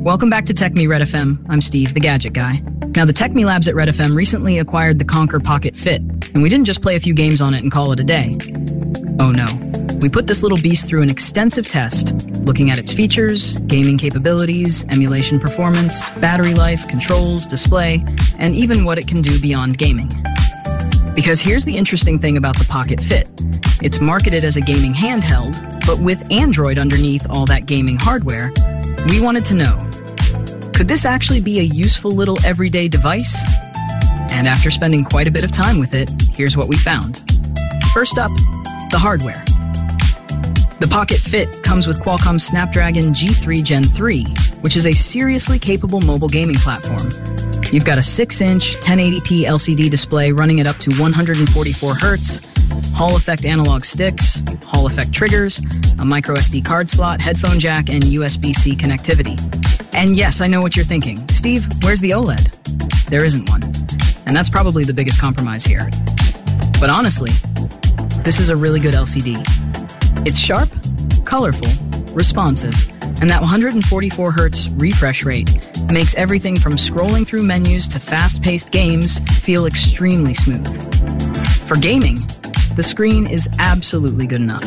Welcome back to Tech Me Red FM. I'm Steve, the Gadget Guy. Now, the Tech Me Labs at Red FM recently acquired the Conker Pocket Fit, and we didn't just play a few games on it and call it a day. Oh no. We put this little beast through an extensive test, looking at its features, gaming capabilities, emulation performance, battery life, controls, display, and even what it can do beyond gaming. Because here's the interesting thing about the Pocket Fit. It's marketed as a gaming handheld, but with Android underneath all that gaming hardware, we wanted to know, could this actually be a useful little everyday device? And after spending quite a bit of time with it, here's what we found. First up, the hardware. The Pocket Fit comes with Qualcomm's Snapdragon G3 Gen 3, which is a seriously capable mobile gaming platform. You've got a 6-inch 1080p LCD display running at up to 144 Hz, Hall effect analog sticks, Hall effect triggers, a microSD card slot, headphone jack, and USB-C connectivity. And yes, I know what you're thinking. Steve, where's the OLED? There isn't one. And that's probably the biggest compromise here. But honestly, this is a really good LCD. It's sharp, colorful, responsive, and that 144 Hz refresh rate makes everything from scrolling through menus to fast-paced games feel extremely smooth. For gaming, the screen is absolutely good enough.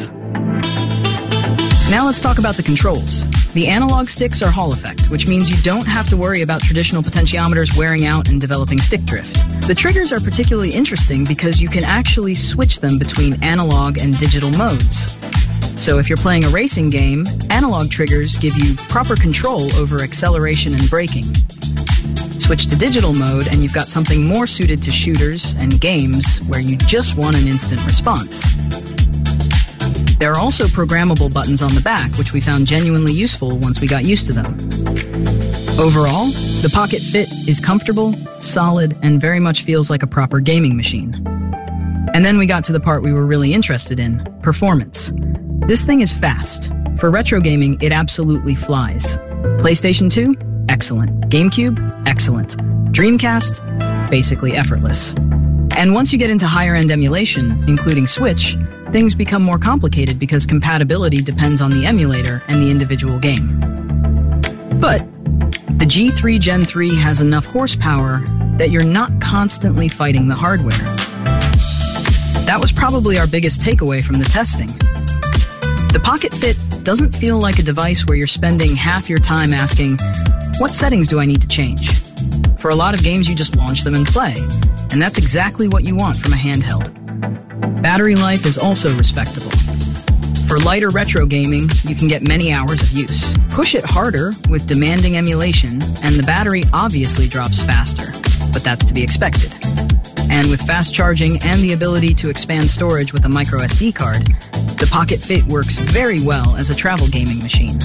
Now let's talk about the controls. The analog sticks are Hall effect, which means you don't have to worry about traditional potentiometers wearing out and developing stick drift. The triggers are particularly interesting because you can actually switch them between analog and digital modes. So if you're playing a racing game, analog triggers give you proper control over acceleration and braking. Switch to digital mode and you've got something more suited to shooters and games where you just want an instant response. There are also programmable buttons on the back, which we found genuinely useful once we got used to them. Overall, the Pocket Fit is comfortable, solid, and very much feels like a proper gaming machine. And then we got to the part we were really interested in, performance. This thing is fast. For retro gaming, it absolutely flies. PlayStation 2? Excellent. GameCube? Excellent. Dreamcast? Basically effortless. And once you get into higher-end emulation, including Switch, things become more complicated because compatibility depends on the emulator and the individual game. But the G3 Gen 3 has enough horsepower that you're not constantly fighting the hardware. That was probably our biggest takeaway from the testing. The Pocket Fit doesn't feel like a device where you're spending half your time asking, what settings do I need to change? For a lot of games, you just launch them and play, and that's exactly what you want from a handheld. Battery life is also respectable. For lighter retro gaming, you can get many hours of use. Push it harder with demanding emulation, and the battery obviously drops faster, but that's to be expected. And with fast charging and the ability to expand storage with a microSD card, the Pocket Fit works very well as a travel gaming machine.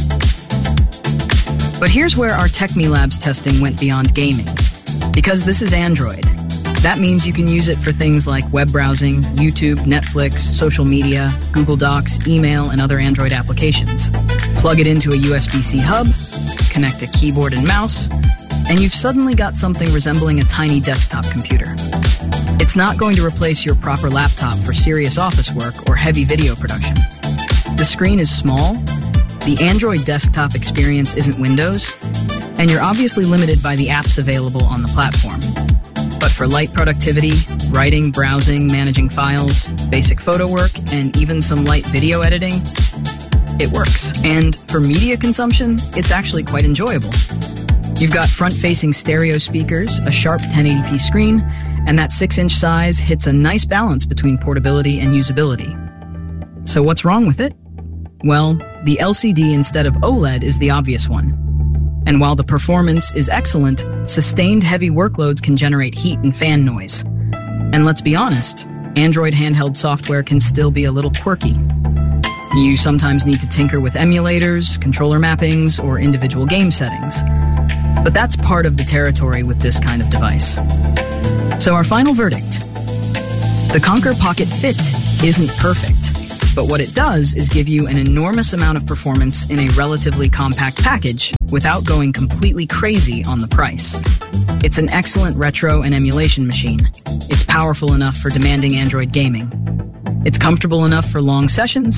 But here's where our Tech Me Labs testing went beyond gaming. Because this is Android, that means you can use it for things like web browsing, YouTube, Netflix, social media, Google Docs, email, and other Android applications. Plug it into a USB-C hub, connect a keyboard and mouse, and you've suddenly got something resembling a tiny desktop computer. It's not going to replace your proper laptop for serious office work or heavy video production. The screen is small, the Android desktop experience isn't Windows, and you're obviously limited by the apps available on the platform. But for light productivity, writing, browsing, managing files, basic photo work, and even some light video editing, it works. And for media consumption, it's actually quite enjoyable. You've got front-facing stereo speakers, a sharp 1080p screen, and that 6-inch size hits a nice balance between portability and usability. So what's wrong with it? Well, the LCD instead of OLED is the obvious one. And while the performance is excellent, sustained heavy workloads can generate heat and fan noise. And let's be honest, Android handheld software can still be a little quirky. You sometimes need to tinker with emulators, controller mappings, or individual game settings. But that's part of the territory with this kind of device. So our final verdict. The Conker Pocket Fit isn't perfect, but what it does is give you an enormous amount of performance in a relatively compact package without going completely crazy on the price. It's an excellent retro and emulation machine. It's powerful enough for demanding Android gaming. It's comfortable enough for long sessions,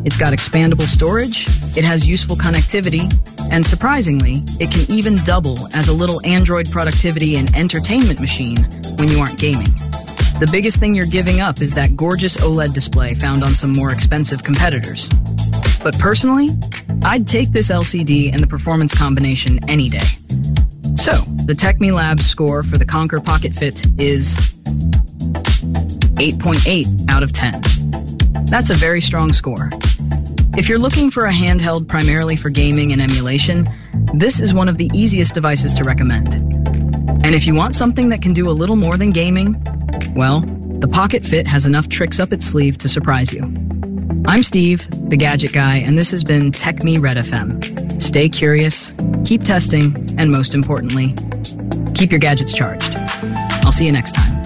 It's got expandable storage, it has useful connectivity, and surprisingly, it can even double as a little Android productivity and entertainment machine when you aren't gaming. The biggest thing you're giving up is that gorgeous OLED display found on some more expensive competitors. But personally, I'd take this LCD and the performance combination any day. So, the Techme Labs score for the Conquer Pocket Fit is 8.8 out of 10. That's a very strong score. If you're looking for a handheld primarily for gaming and emulation, this is one of the easiest devices to recommend. And if you want something that can do a little more than gaming, well, the Pocket Fit has enough tricks up its sleeve to surprise you. I'm Steve, the Gadget Guy, and this has been TechMe Red FM. Stay curious, keep testing, and most importantly, keep your gadgets charged. I'll see you next time.